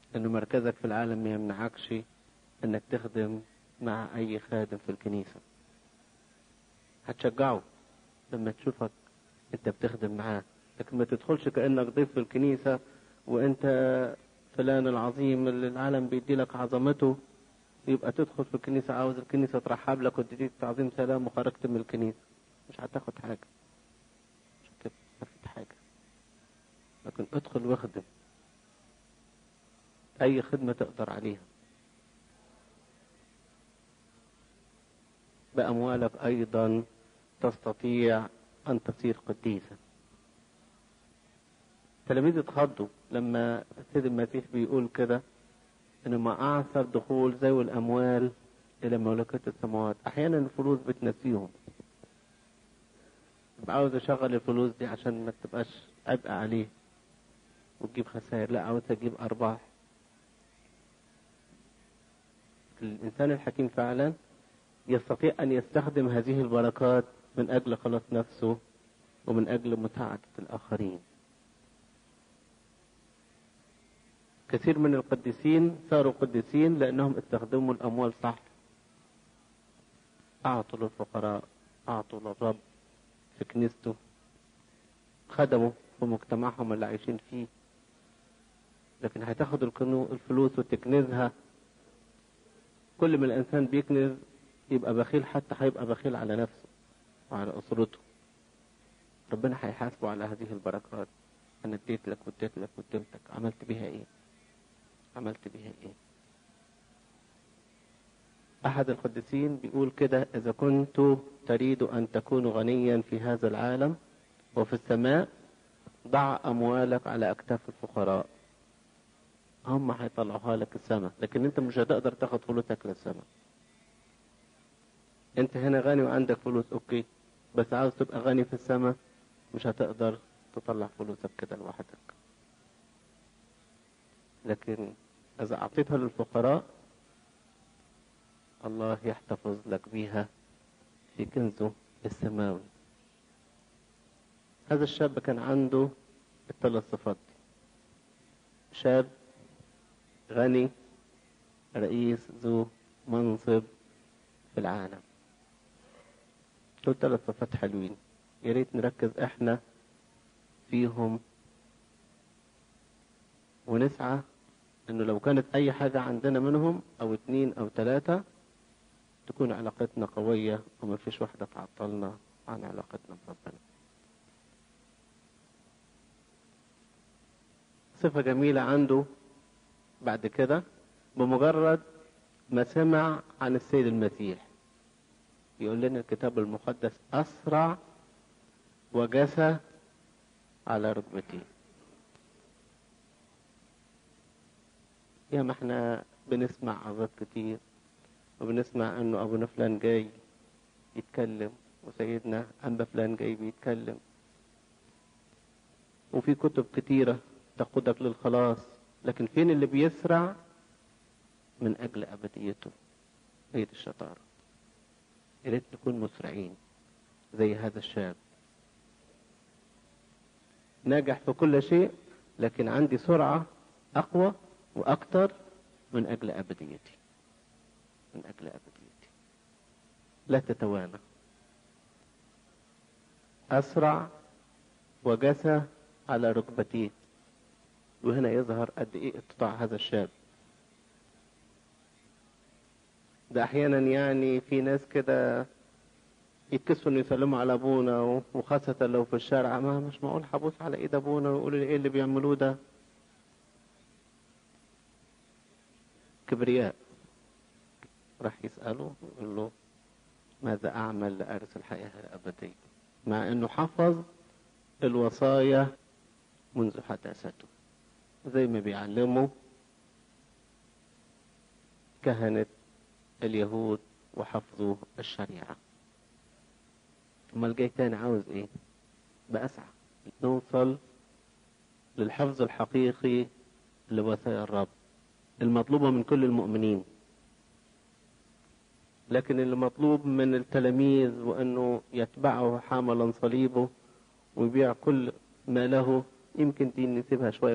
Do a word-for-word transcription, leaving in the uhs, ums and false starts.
أن مركزك في العالم ما يمنعكش أنك تخدم مع أي خادم في الكنيسة. هتشجعه لما تشوفك أنت بتخدم معاه، لكن ما تدخلش كأنك ضيف في الكنيسة وأنت فلان العظيم اللي العالم بيدي لك عظمته، يبقى تدخل في الكنيسة عاوز الكنيسة ترحب لك وتديك تعظيم سلام وخرجت من الكنيسة مش هتاخد حاجة، مش هتاخد حاجة. لكن ادخل واخدم أي خدمة تقدر عليها بأموالك، أيضا تستطيع أن تصير قديسا. تلاميذ اتخضوا لما السيد المسيح بيقول كده إن ما أعثر دخول ذوي الأموال إلى مملكة السماوات. أحيانا الفلوس بتنسيهم، عاوز أشغل الفلوس دي عشان ما تبقاش عبء عليه وتجيب خسائر، لا عاوز أجيب أرباح. الإنسان الحكيم فعلا يستطيع أن يستخدم هذه البركات من أجل خلاص نفسه ومن أجل مساعدة الآخرين. كثير من القديسين صاروا قديسين لأنهم استخدموا الأموال صح، أعطوا للفقراء، أعطوا للرب في كنيسته، خدموا في مجتمعهم اللي عايشين فيه. لكن هتاخد الفلوس وتكنزها، كل ما الإنسان بيكنز يبقى بخيل، حتى هيبقى بخيل على نفسه وعلى أسرته. ربنا هيحاسبه على هذه البركات. أنا اديت لك واديت لك واديتك، عملت بيها إيه؟ عملت بيها إيه؟ أحد القديسين بيقول كده: إذا كنت تريد أن تكون غنيا في هذا العالم وفي السماء ضع أموالك على أكتاف الفقراء، هم هيطلعوها لك السماء، لكن أنت مش هتقدر تاخد فلوسك للسماء. أنت هنا غني وعندك فلوس أوكي، بس عاوز تبقى غني في السماء مش هتقدر تطلع فلوسك كده لوحدك. لكن إذا أعطيتها للفقراء الله يحتفظ لك بيها في كنزه السماوي. هذا الشاب كان عنده الثلاث صفات دي: شاب غني رئيس ذو منصب في العالم. دول ثلاث صفات حلوين، يا ريت نركز احنا فيهم ونسعى انه لو كانت اي حاجة عندنا منهم او اتنين او تلاتة تكون علاقتنا قوية وما فيش واحدة تعطلنا عن علاقتنا بربنا. صفة جميلة عنده بعد كده، بمجرد ما سمع عن السيد المسيح يقول لنا الكتاب المقدس: أسرع وجثى على ركبتيه. يا ما احنا بنسمع عظات كتير وبنسمع انه ابونا فلان جاي يتكلم وسيدنا انبا فلان جاي بيتكلم، وفي كتب كتيرة تقودك للخلاص، لكن فين اللي بيسرع من اجل ابديته؟ هي دي الشطارة. يا ريت نكون مسرعين زي هذا الشاب، ناجح في كل شيء لكن عندي سرعة اقوى واكتر من اجل ابديتي، من اجل ابديتي. لا تتوانى. اسرع وجثى على ركبتيه. وهنا يظهر قد ايه اتضاع هذا الشاب. ده احيانا يعني في ناس كده يتكسفوا انه يسلموا على ابونا، وخاصة لو في الشارع، ما مش معقول هبوس على ايد ابونا ويقولوا لي ايه اللي بيعملوه ده. كبرياء. راح يسأله ويقول له: ماذا اعمل لأرث الحياة الابدية؟ مع انه حفظ الوصايا منذ حداثته، زي ما بيعلموا كهنة اليهود وحفظوا الشريعة. امال جاي تاني عاوز ايه؟ بأسعى نوصل للحفظ الحقيقي لوصايا الرب المطلوبة من كل المؤمنين. لكن اللي مطلوب من التلاميذ وانه يتبعه حاملا صليبه ويبيع كل ما له، يمكن دي نسيبها شوية